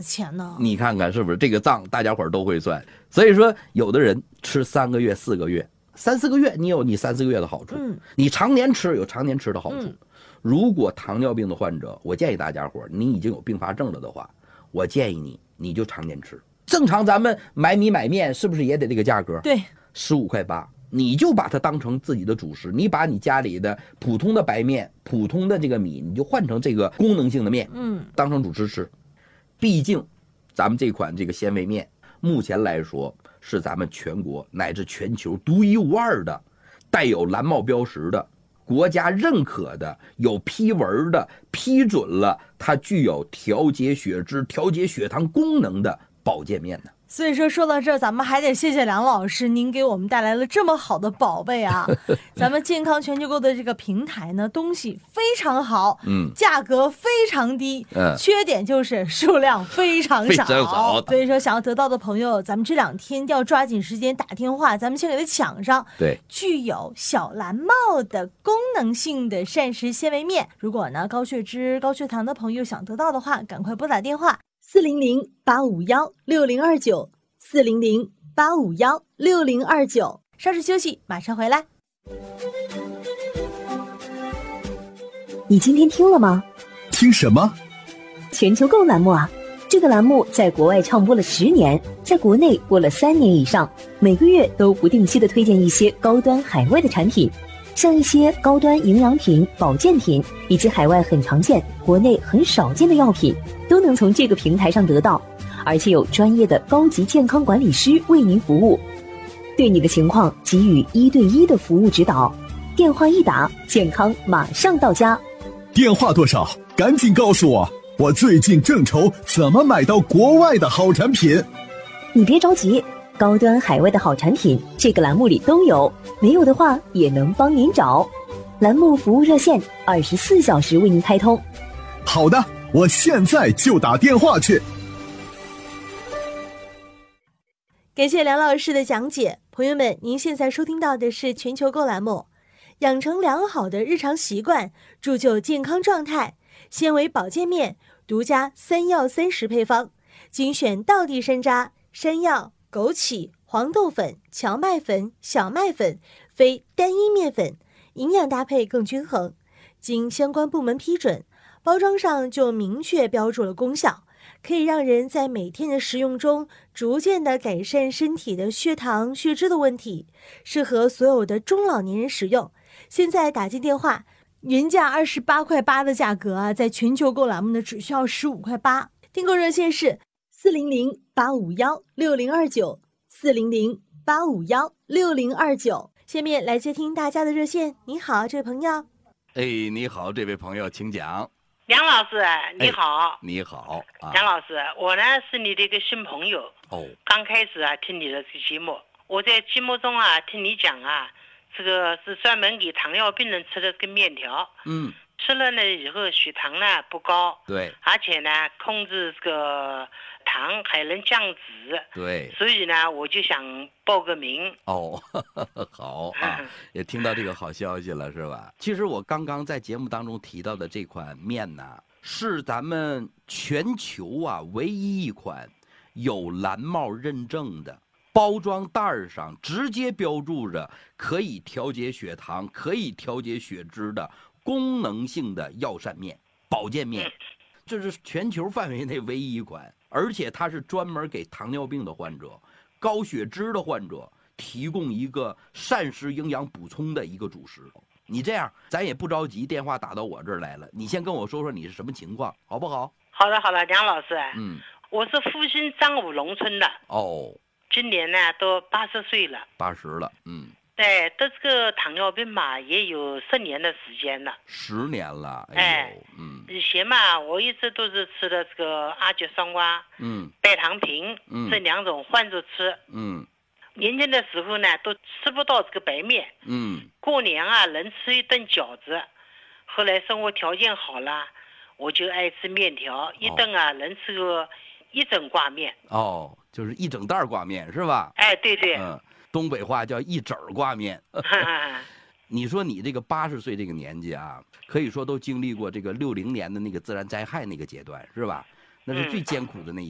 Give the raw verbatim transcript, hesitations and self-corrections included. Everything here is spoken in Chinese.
的钱呢。 你看看是不是这个账大家伙都会算？所以说有的人吃三个月四个月三四个月，你有你三四个月的好处，嗯，你常年吃有常年吃的好处。嗯，如果糖尿病的患者，我建议大家伙你已经有并发症了的话，我建议你你就常年吃。正常咱们买米买面是不是也得这个价格？ 对， 十五块八，你就把它当成自己的主食，你把你家里的普通的白面、普通的这个米，你就换成这个功能性的面，嗯，当成主食吃。毕竟，咱们这款这个纤维面，目前来说是咱们全国乃至全球独一无二的，带有蓝帽标识的。国家认可的、有批文的、批准了它具有调节血脂、调节血糖功能的保健面呢。 所以说说到这儿，咱们还得谢谢梁老师，您给我们带来了这么好的宝贝啊！咱们健康全球购的这个平台呢，东西非常好，嗯，价格非常低，嗯，缺点就是数量非常少，非常少。所以说，想要得到的朋友，咱们这两天要抓紧时间打电话，咱们先给它抢上。 对， 具有小蓝帽的功能性的膳食纤维面，如果呢高血脂、高血糖的朋友想得到的话，赶快拨打电话。四零零八五幺六零二九，四零零八五幺六零二九。稍事休息，马上回来。 你今天听了吗？ 听什么？ 全球购栏目啊！这个栏目在国外唱播了十年，在国内播了三年以上，每个月都不定期的推荐一些高端海外的产品。像一些高端营养品、保健品，以及海外很常见、国内很少见的药品，都能从这个平台上得到，而且有专业的高级健康管理师为您服务，对你的情况给予一对一的服务指导。电话一打，健康马上到家。 电话多少？赶紧告诉我，我最近正愁怎么买到国外的好产品。 你别着急，高端海外的好产品，这个栏目里都有，没有的话也能帮您找。栏目服务热线二十四小时为您开通。 好的，我现在就打电话去。 感谢梁老师的讲解。朋友们，您现在收听到的是全球购栏目，养成良好的日常习惯，铸就健康状态。纤维保健面独家三药三食配方，精选道地山楂、山药、枸杞、黄豆粉、荞麦粉、小麦粉，非单一面粉，营养搭配更均衡。经相关部门批准，包装上就明确标注了功效，可以让人在每天的食用中逐渐的改善身体的血糖、血脂的问题，适合所有的中老年人食用。现在打进电话，原价二十八块八的价格啊，在全球购栏目呢只需要十五块八。订购热线是四零零八五幺六零二九，四零零八五幺六零二九。下面来接听大家的热线。你好，这位朋友。 哎，你好，这位朋友，请讲。 梁老师，你好。 哎、你好、啊， 梁老师，我呢是你的一个新朋友。 哦。 刚开始啊听你的这个节目，我在节目中啊听你讲啊，这个是专门给糖尿病人吃的这个面条。嗯。吃了呢以后血糖呢不高。 对。 而且呢控制这个糖还能降脂。 对。 所以呢我就想报个名。 哦，呵呵好啊，也听到这个好消息了是吧？其实我刚刚在节目当中提到的这款面呢，是咱们全球啊唯一一款有蓝帽认证的，包装袋上直接标注着可以调节血糖、可以调节血脂的功能性的药膳面、保健面，这是全球范围内唯一一款，而且它是专门给糖尿病的患者、高血脂的患者提供一个膳食营养补充的一个主食。你这样，咱也不着急，电话打到我这儿来了，你先跟我说说你是什么情况，好不好？ 好的，好的，梁老师。 嗯， 我是复兴张武农村的。 哦， 今年呢都八十岁了。 八十了，嗯。 对，得这个糖尿病嘛，也有十年的时间了。 十年了，哎呦， 哎， 嗯。 以前嘛，我一直都是吃的这个阿胶双胍， 嗯， 白糖平， 嗯， 这两种换着吃， 嗯。 年轻的时候呢，都吃不到这个白面， 嗯， 过年啊能吃一顿饺子。后来生活条件好了，我就爱吃面条，一顿啊、哦、能吃个一整挂面。 哦，就是一整袋挂面是吧？ 哎，对对。 嗯，东北话叫一整挂面。你说你这个八十岁这个年纪啊，可以说都经历过这个六零年的那个自然灾害那个阶段是吧？那是最艰苦的那一